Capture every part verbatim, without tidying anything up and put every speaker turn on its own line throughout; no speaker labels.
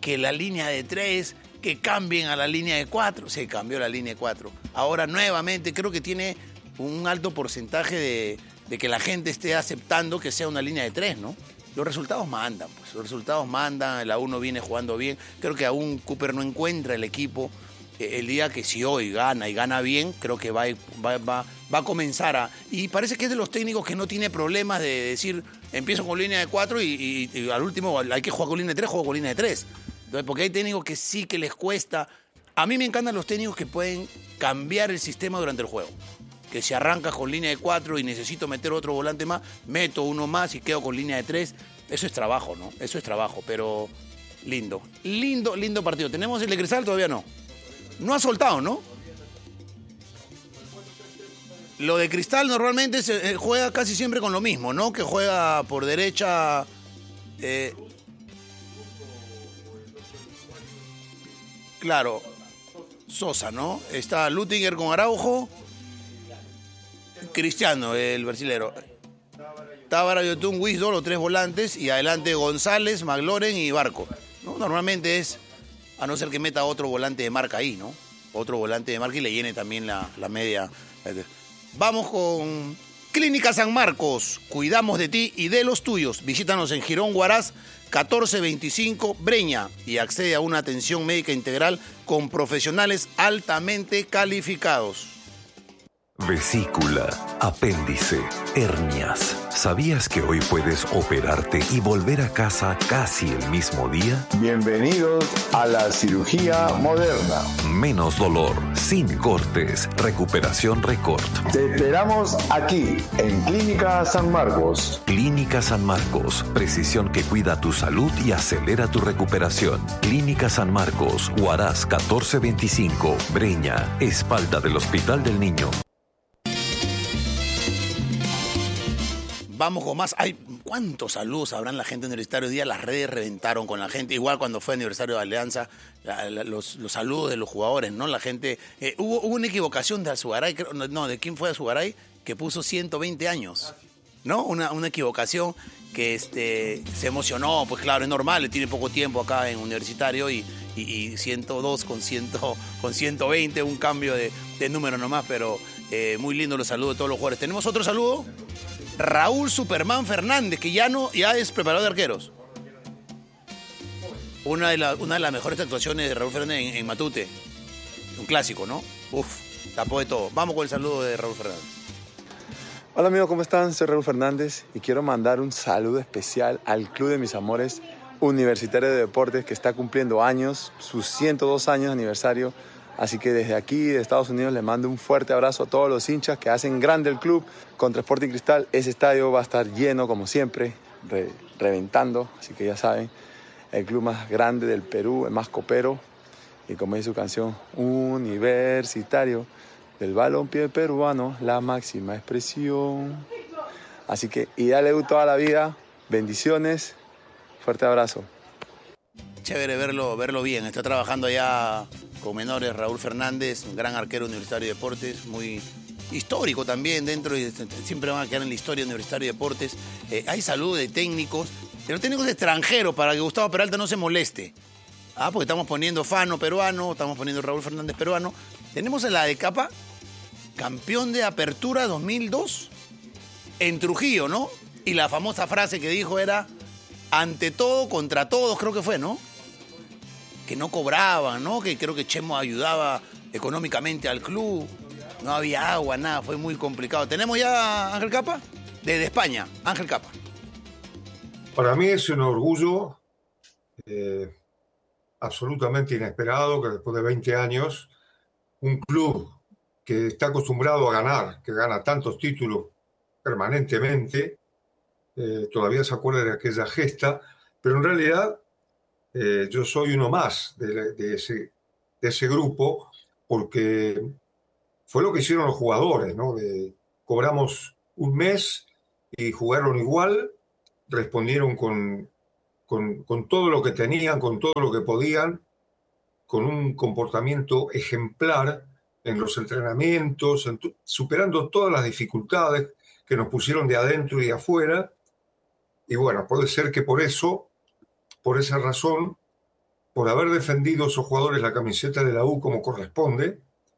que la línea de tres, que cambien a la línea de cuatro. Se cambió la línea de cuatro. Ahora nuevamente creo que tiene un alto porcentaje de, de que la gente esté aceptando que sea una línea de tres, ¿no? Los resultados mandan, pues. Los resultados mandan, la uno viene jugando bien. Creo que aún Cooper no encuentra el equipo. El día que si hoy gana y gana bien, creo que va, va, va, va a comenzar a... Y parece que es de los técnicos que no tiene problemas de decir, empiezo con línea de cuatro y, y, y al último hay que jugar con línea de tres, juego con línea de tres. Entonces, porque hay técnicos que sí que les cuesta. A mí me encantan los técnicos que pueden cambiar el sistema durante el juego. Que si arrancas con línea de cuatro y necesito meter otro volante más, meto uno más y quedo con línea de tres. Eso es trabajo, ¿no? Eso es trabajo, pero lindo. Lindo, lindo partido. ¿Tenemos el de Cristal? Todavía no. No ha soltado, ¿no? Lo de Cristal normalmente se juega casi siempre con lo mismo, ¿no? Que juega por derecha... Eh, claro, Sosa, ¿no? Está Lutiger con Araujo. Cristiano, el brasilero. Tábara, Yotun, Wisdom, los tres volantes. Y adelante González, McLaurin y Barco, ¿no? Normalmente es... A no ser que meta otro volante de marca ahí, ¿no? Otro volante de marca y le llene también la, la media. Vamos con Clínica San Marcos. Cuidamos de ti y de los tuyos. Visítanos en Girón Huaraz, catorce veinticinco, Breña. Y accede a una atención médica integral con profesionales altamente calificados.
Vesícula, apéndice, hernias. ¿Sabías que hoy puedes operarte y volver a casa casi el mismo día?
Bienvenidos a la cirugía moderna.
Menos dolor, sin cortes, recuperación récord.
Te esperamos aquí, en Clínica San Marcos.
Clínica San Marcos, precisión que cuida tu salud y acelera tu recuperación. Clínica San Marcos, Huaraz catorce veinticinco, Breña, espalda del Hospital del Niño.
Vamos con más. Ay, ¿cuántos saludos habrán la gente universitaria hoy día? Las redes reventaron con la gente. Igual cuando fue aniversario de Alianza, la, la, los, los saludos de los jugadores, ¿no? La gente... Eh, hubo, hubo una equivocación de Azugaray, creo, no, ¿de quién fue Azugaray? Que puso ciento veinte años, ¿no? Una, una equivocación que este, se emocionó, pues claro, es normal, le tiene poco tiempo acá en Universitario y, y, y ciento dos con, cien, con ciento veinte, un cambio de, de número nomás, pero eh, muy lindo los saludos de todos los jugadores. ¿Tenemos otro saludo? Raúl Superman Fernández, que ya no ya es preparador de arqueros. Una de, la, una de las mejores actuaciones de Raúl Fernández en, en Matute. Un clásico, ¿no? Uf, tapó de todo. Vamos con el saludo de Raúl Fernández.
Hola amigos, ¿cómo están? Soy Raúl Fernández y quiero mandar un saludo especial al Club de Mis Amores Universitario de Deportes, que está cumpliendo años, sus ciento dos años de aniversario. Así que desde aquí, de Estados Unidos, les mando un fuerte abrazo a todos los hinchas que hacen grande el club. Contra Sporting Cristal, ese estadio va a estar lleno, como siempre, re, reventando. Así que ya saben, el club más grande del Perú, el más copero. Y como dice su canción, Universitario del balompié peruano, la máxima expresión. Así que, y dale toda la vida. Bendiciones. Fuerte abrazo.
Chévere verlo, verlo bien. Está trabajando allá con menores, Raúl Fernández, un gran arquero Universitario de Deportes, muy histórico también dentro, y siempre van a quedar en la historia Universitario de Deportes. Eh, hay salud de técnicos, pero técnicos extranjeros, para que Gustavo Peralta no se moleste. Ah, porque estamos poniendo Fano peruano, estamos poniendo Raúl Fernández peruano. Tenemos en la de Capa, campeón de Apertura dos mil dos, en Trujillo, ¿no? Y la famosa frase que dijo era, ante todo, contra todos, creo que fue, ¿no? Que no cobraban, ¿no? Que creo que Chemo ayudaba económicamente al club. No había agua, nada, fue muy complicado. ¿Tenemos ya Ángel Capa? Desde España, Ángel Capa.
Para mí es un orgullo eh, absolutamente inesperado que después de veinte años, un club que está acostumbrado a ganar, que gana tantos títulos permanentemente, eh, todavía se acuerda de aquella gesta, pero en realidad eh, yo soy uno más de, de, ese, de ese grupo, porque fue lo que hicieron los jugadores, ¿no? De, cobramos un mes y jugaron igual, respondieron con, con, con todo lo que tenían, con todo lo que podían, con un comportamiento ejemplar en los entrenamientos, en tu, superando todas las dificultades que nos pusieron de adentro y de afuera. Y bueno, puede ser que por eso, por esa razón, por haber defendido a esos jugadores la camiseta de la U como corresponde,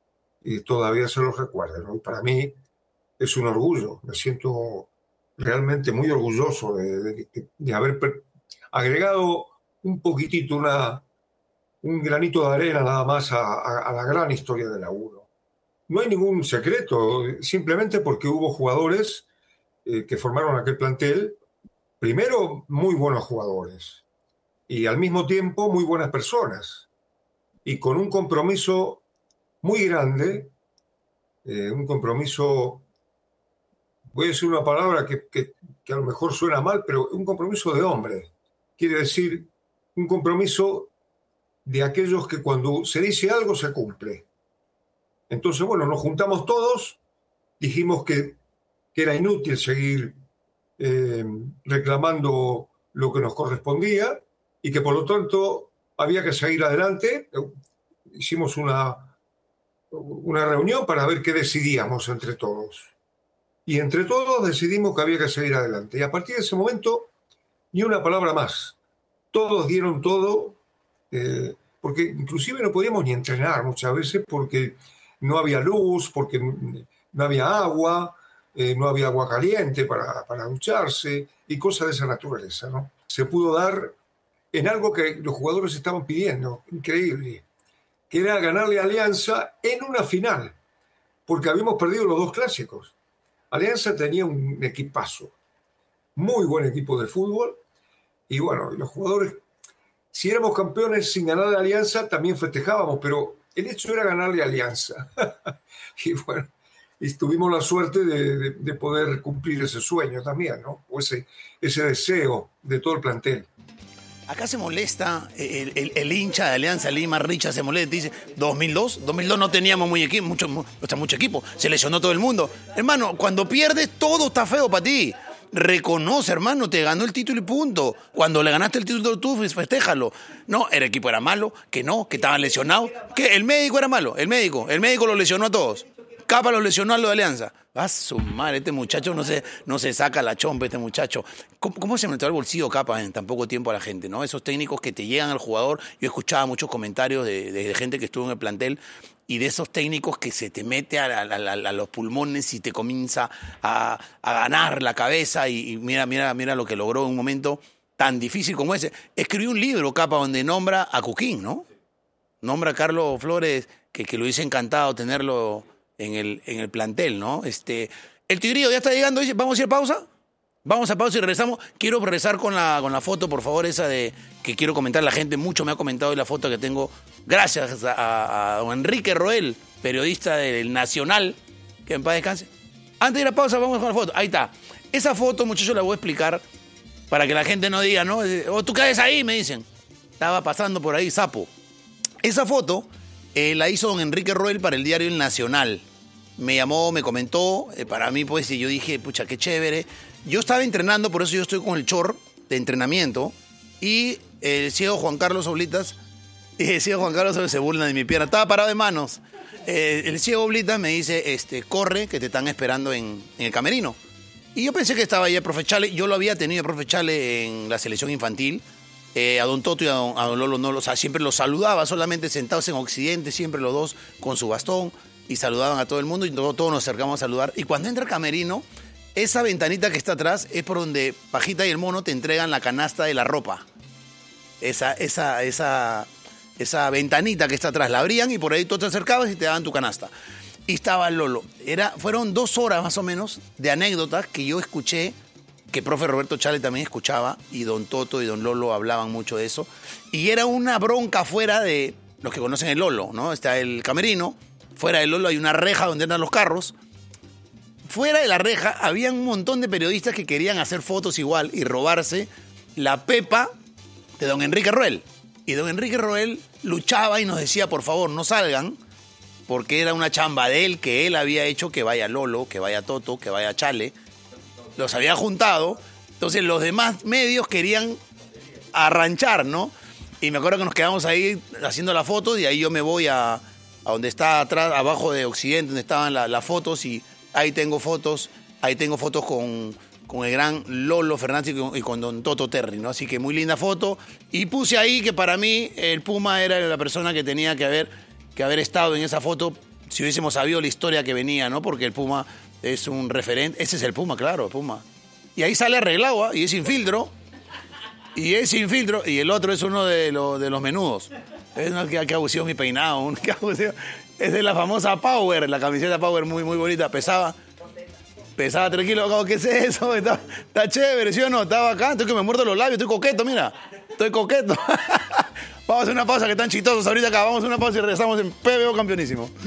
y todavía se los recuerdo, ¿no? Y para mí es un orgullo, me siento realmente muy orgulloso de, de, de haber agregado un poquitito, una, un granito de arena nada más a, a, a la gran historia de la U. No hay ningún secreto, simplemente porque hubo jugadores eh, que formaron aquel plantel, primero muy buenos jugadores y al mismo tiempo muy buenas personas y con un compromiso muy grande, eh, un compromiso, voy a decir una palabra que, que, que a lo mejor suena mal, pero un compromiso de hombre, quiere decir un compromiso de aquellos que cuando se dice algo se cumple. Entonces, bueno, nos juntamos todos, dijimos que, que era inútil seguir eh, reclamando lo que nos correspondía y que por lo tanto había que seguir adelante. Hicimos una, una reunión para ver qué decidíamos entre todos. Y entre todos decidimos que había que seguir adelante. Y a partir de ese momento, ni una palabra más. Todos dieron todo, eh, porque inclusive no podíamos ni entrenar muchas veces porque no había luz, porque no había agua, eh, no había agua caliente para, para ducharse y cosas de esa naturaleza, ¿no? Se pudo dar en algo que los jugadores estaban pidiendo, increíble, que era ganarle a Alianza en una final, porque habíamos perdido los dos clásicos. Alianza tenía un equipazo, muy buen equipo de fútbol, y bueno, los jugadores, si éramos campeones sin ganar a Alianza, también festejábamos, pero el hecho era ganarle a Alianza. Y bueno, y tuvimos la suerte de, de, de poder cumplir ese sueño también, ¿no? O ese, ese deseo de todo el plantel.
Acá se molesta el, el, el hincha de Alianza Lima, Richa, se molesta y dice, dos mil dos, dos mil dos no teníamos muy equipo, mucho, mucho, mucho equipo, se lesionó todo el mundo. Hermano, cuando pierdes, todo está feo para ti. Reconoce, hermano, te ganó el título y punto. Cuando le ganaste el título tú, festéjalo. No, el equipo era malo, que no, que estaban lesionados. Que el médico era malo, el médico. El médico lo lesionó a todos. Capa lo lesionó a lo de Alianza. Va a su madre, este muchacho no se, no se saca la chompa, este muchacho. ¿Cómo, cómo se metió al bolsillo Capa en tan poco tiempo a la gente, ¿no? Esos técnicos que te llegan al jugador. Yo escuchaba muchos comentarios de, de, de gente que estuvo en el plantel y de esos técnicos que se te mete a, a, a, a los pulmones y te comienza a, a ganar la cabeza y, y mira, mira, mira lo que logró en un momento tan difícil como ese. Escribió un libro, Capa, donde nombra a Cuquín, ¿no? Nombra a Carlos Flores, que, que lo hubiese encantado tenerlo en el, en el plantel, ¿no? Este, el Tigrillo ya está llegando, dice, ¿vamos a ir a pausa? Vamos a pausa y regresamos. Quiero regresar con la, con la foto, por favor, esa de que quiero comentar. La gente mucho me ha comentado de la foto que tengo. Gracias a, a don Enrique Roel, periodista del Nacional, que en paz descanse. Antes de ir a pausa, vamos con la foto. Ahí está. Esa foto, muchachos, la voy a explicar para que la gente no diga, ¿no? O tú caes ahí, me dicen. Estaba pasando por ahí, sapo. Esa foto eh, la hizo don Enrique Roel para el diario El Nacional. Me llamó, me comentó, eh, para mí, pues, y yo dije, pucha, qué chévere. Yo estaba entrenando, por eso yo estoy con el short de entrenamiento, y el ciego Juan Carlos Oblitas, el ciego Juan Carlos se burla de mi pierna, estaba parado de manos. Eh, el ciego Oblitas me dice, este, corre, que te están esperando en, en el camerino. Y yo pensé que estaba ahí el profe Chale, yo lo había tenido el profe Chale en la selección infantil, eh, a don Toto y a don, a don Lolo no, o sea, siempre los saludaba, solamente sentados en Occidente, siempre los dos con su bastón, y saludaban a todo el mundo, y todos, todos nos acercamos a saludar. Y cuando entra el camerino, esa ventanita que está atrás es por donde Pajita y el Mono te entregan la canasta de la ropa. Esa, esa, esa, esa ventanita que está atrás, la abrían y por ahí tú te acercabas y te daban tu canasta. Y estaba Lolo. Era, fueron dos horas más o menos de anécdotas que yo escuché, que profe Roberto Chale también escuchaba, y don Toto y don Lolo hablaban mucho de eso. Y era una bronca fuera de los que conocen el Lolo, ¿no? Está el camerino, fuera del Lolo hay una reja donde andan los carros. Fuera de la reja había un montón de periodistas que querían hacer fotos igual y robarse la pepa de don Enrique Roel. Y don Enrique Roel luchaba y nos decía, por favor, no salgan, porque era una chamba de él, que él había hecho que vaya Lolo, que vaya Toto, que vaya Chale. Los había juntado. Entonces los demás medios querían arranchar, ¿no? Y me acuerdo que nos quedamos ahí haciendo la foto y ahí yo me voy a, a donde está atrás, abajo de Occidente, donde estaban la, las fotos y... Ahí tengo fotos, ahí tengo fotos con, con el gran Lolo Fernández y con, y con don Toto Terry, ¿no? Así que muy linda foto. Y puse ahí que para mí el Puma era la persona que tenía que haber, que haber estado en esa foto si hubiésemos sabido la historia que venía, ¿no? Porque el Puma es un referente. Ese es el Puma, claro, el Puma. Y ahí sale arreglado, ¿eh? Y es sin filtro. Y es sin filtro. Y el otro es uno de, lo, de los menudos. Es una que, que abusivo mi peinado. Un, que abusivo. Es de la famosa Power, la camiseta Power muy, muy bonita. Pesaba, pesaba tres kilos. ¿Qué es eso? Está, está chévere, ¿sí o no? Estaba acá, estoy que me muerdo los labios, estoy coqueto, mira. Estoy coqueto. Vamos a hacer una pausa que están chistosos ahorita acá. Vamos a una pausa y regresamos en P B O Campeonísimo.